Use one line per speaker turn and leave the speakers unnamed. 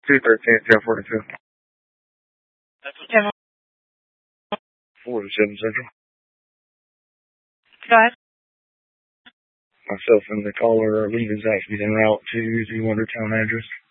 213, 1042.
10.
47 Central.
Go ahead.
Myself and the caller are leaving Zaxby's en route to the Wondertown address.